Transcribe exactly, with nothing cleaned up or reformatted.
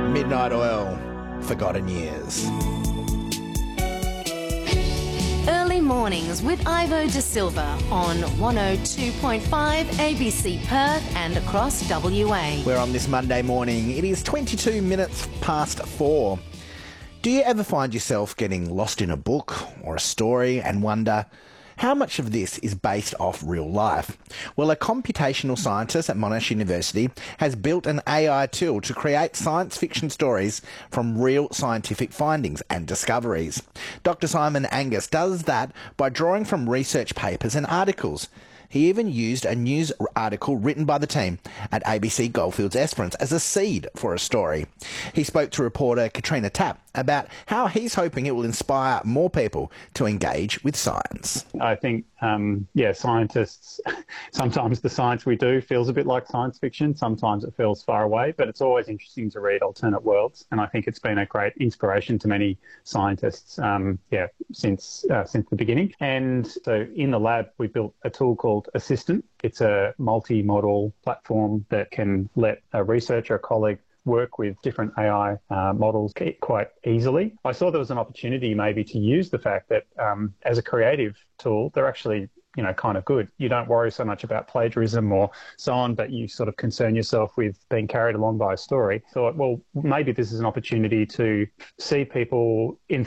Midnight Oil, Forgotten Years. Early mornings with Ivo De Silva on one oh two point five A B C Perth and across W A. We're on this Monday morning. It is twenty-two minutes past four. Do you ever find yourself getting lost in a book or a story and wonder, how much of this is based off real life? Well, a computational scientist at Monash University has built an A I tool to create science fiction stories from real scientific findings and discoveries. Doctor Simon Angus does that by drawing from research papers and articles. He even used a news article written by the team at A B C Goldfields Esperance as a seed for a story. He spoke to reporter Katrina Tapp about how he's hoping it will inspire more people to engage with science. I think, um, yeah, scientists, sometimes the science we do feels a bit like science fiction. Sometimes it feels far away, but it's always interesting to read alternate worlds. And I think it's been a great inspiration to many scientists, um, yeah, since uh, since the beginning. And so in the lab, we built a tool called Assistant. It's a multi-model platform that can let a researcher, a colleague, work with different A I uh, models quite easily. I saw there was an opportunity maybe to use the fact that um, as a creative tool, they're actually, you know, kind of good. You don't worry so much about plagiarism or so on, but you sort of concern yourself with being carried along by a story. Thought, well, maybe this is an opportunity to see people in